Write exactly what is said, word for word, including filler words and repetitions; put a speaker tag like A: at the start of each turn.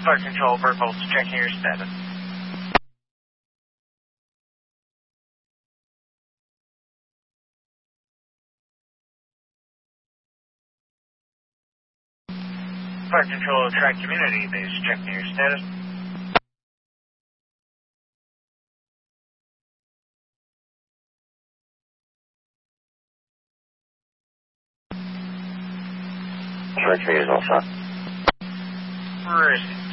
A: Flight Control, Bertholtz, checking your status. Flight Control, Track Community Base, checking your status.
B: Track three is all set.
A: Where is it?